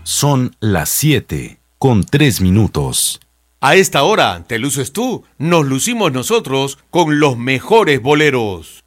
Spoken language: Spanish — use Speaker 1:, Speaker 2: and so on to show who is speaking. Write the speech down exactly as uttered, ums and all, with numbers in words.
Speaker 1: Son las siete con tres minutos.
Speaker 2: A esta hora te luces tú, nos lucimos nosotros con los mejores boleros.